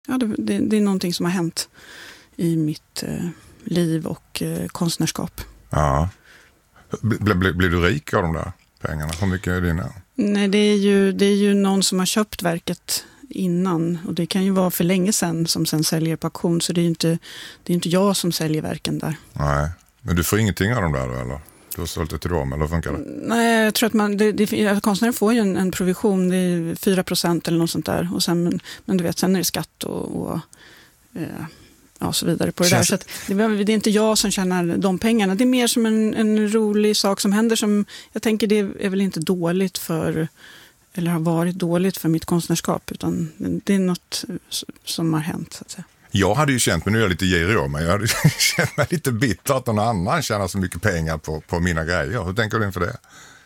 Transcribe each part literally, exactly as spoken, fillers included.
Ja, det, det, det är någonting som har hänt i mitt eh, liv och eh, konstnärskap. Ja. Blir bli, bli du rik av de där pengarna? Hur mycket är dina? Nej, det är, ju, det är ju någon som har köpt verket innan. Och det kan ju vara för länge sedan som sen säljer på auktion. Så det är ju inte, det är inte jag som säljer verken där. Nej, men du får ingenting av dem där då, eller? Du har sålt det till dem, eller funkar det? Nej, jag tror att man, det, det, konstnären får ju en, en provision, det är fyra procent eller något sånt där. Och sen, men, men du vet, sen är det skatt och, och eh, ja, så vidare på det Känns... där. Så att det, det är inte jag som tjänar de pengarna. Det är mer som en, en rolig sak som händer som, jag tänker det är väl inte dåligt för, eller har varit dåligt för mitt konstnärskap, utan det är något som har hänt, så att säga. Jag hade ju känt mig, nu är jag lite girig av mig, jag hade känt mig lite bitter att någon annan tjänar så mycket pengar på, på mina grejer. Hur tänker du inför det?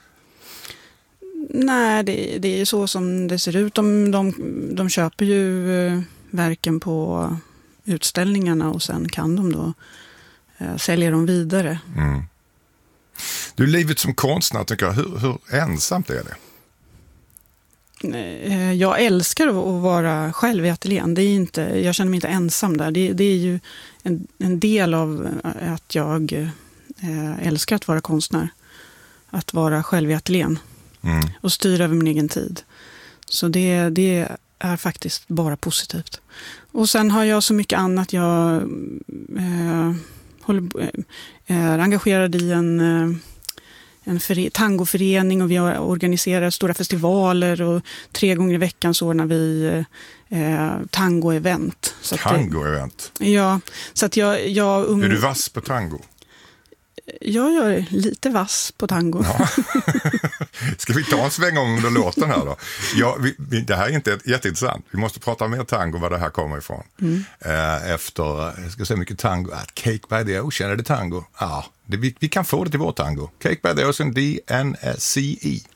Nej, det, det är så som det ser ut. De, de, de köper ju eh, verken på utställningarna och sen kan de då eh, sälja dem vidare. Mm. Du, livet som konstnär, tycker jag, hur, hur ensamt är det? Jag älskar att vara själv i ateljén. Det är inte, jag känner mig inte ensam där. Det, det är ju en, en del av att jag älskar att vara konstnär. Att vara själv i ateljén. Mm. Och styra över min egen tid. Så det, det är faktiskt bara positivt. Och sen har jag så mycket annat. Jag eh, håller, är engagerad i en... Eh, en för, tangoförening och vi organiserar stora festivaler och tre gånger i veckan så ordnar vi eh, tango-event. Tango-event? Ja, så att jag... jag um, är du vass på tango? Jag är lite vass på tango. Ja. Ska vi ta en sväng om under låten här då? Ja, vi, vi, det här är inte jätteintressant. Vi måste prata mer tango, var det här kommer ifrån. Mm. Eh, efter, jag ska säga mycket tango. Ah, Cake by the Ocean, är det tango? Ja, det, vi, vi kan få det till vår tango. Cake by the Ocean, D N C E.